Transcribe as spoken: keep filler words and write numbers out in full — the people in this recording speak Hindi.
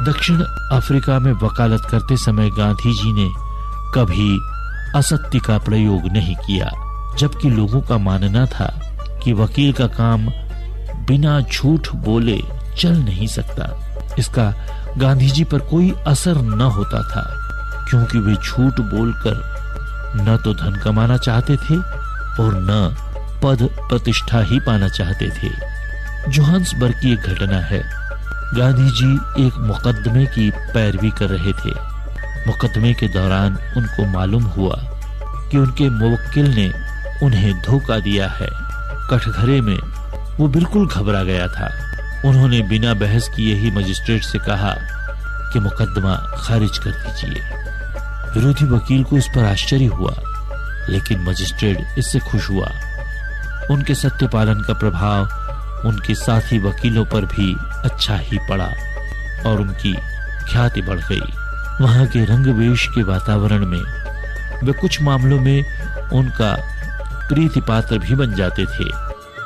दक्षिण अफ्रीका में वकालत करते समय गांधी जी ने कभी असत्य का प्रयोग नहीं किया, जबकि लोगों का मानना था कि वकील का काम बिना झूठ बोले चल नहीं सकता। इसका गांधी जी पर कोई असर न होता था, क्योंकि वे झूठ बोलकर न तो धन कमाना चाहते थे और न पद प्रतिष्ठा ही पाना चाहते थे। जोहान्सबर्ग की एक घटना है। गांधी जी एक मुकदमे की पैरवी कर रहे थे। मुकदमे के दौरान उनको मालूम हुआ कि उनके मुवक्किल ने उन्हें धोखा दिया है। कठघरे में वो बिल्कुल घबरा गया था। उन्होंने बिना बहस किए ही मजिस्ट्रेट से कहा कि मुकदमा खारिज कर दीजिए। विरोधी वकील को इस पर आश्चर्य हुआ, लेकिन मजिस्ट्रेट इससे खुश हुआ। उनके सत्य पालन का प्रभाव उनके साथी वकीलों पर भी अच्छा ही पड़ा और उनकी ख्याति बढ़ गई। वहां के रंगवेश के वातावरण में वे कुछ मामलों में उनका प्रीति पात्र भी बन जाते थे।